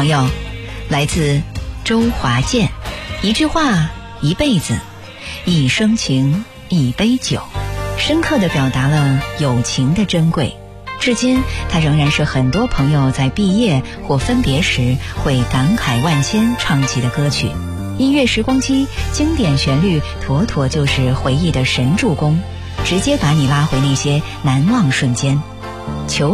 朋友，来自周华健，一句话，一辈子，一生情，一杯酒，深刻地表达了友情的珍贵。至今，它仍然是很多朋友在毕业或分别时会感慨万千唱起的歌曲。音乐时光机，经典旋律妥妥就是回忆的神助攻，直接把你拉回那些难忘瞬间。求